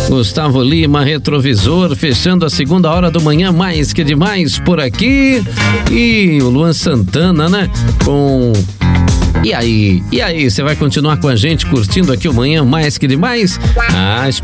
Gustavo Lima, Retrovisor, fechando a segunda hora do manhã, mais que demais por aqui. E o Luan Santana, né? Com... E aí, você vai continuar com a gente curtindo aqui o Manhã Mais Que Demais?